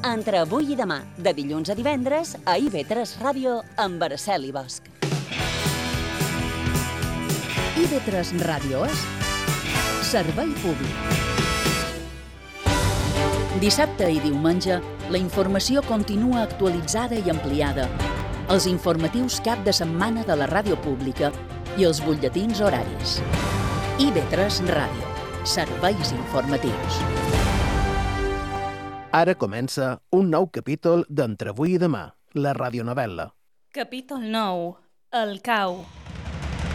Entre avui i demà, de dilluns a divendres, a IB3 Ràdio, amb Araceli Bosch. IB3 Ràdio és servei públic. Dissabte i diumenge, la informació continua actualitzada i ampliada. Els informatius cap de setmana de la ràdio pública i els butlletins horaris. IB3 Ràdio. Serveis informatius. Ara comença un nou capítol d'Entre avui i demà, la radionovel·la. Capítol 9. El cau.